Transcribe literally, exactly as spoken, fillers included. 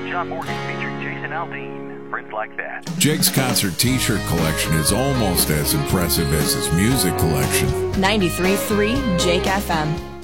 John Morgan featuring Jason Aldean. Friends Like That. Jake's concert t-shirt collection is almost as impressive as his music collection. ninety-three point three Jake F M.